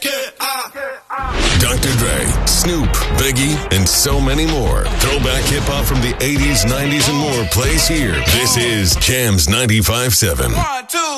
Dr. Dre, Snoop, Biggie, and so many more. Throwback hip-hop from the 80s, 90s, and more plays here. This is Jams 95.7. 1, 2.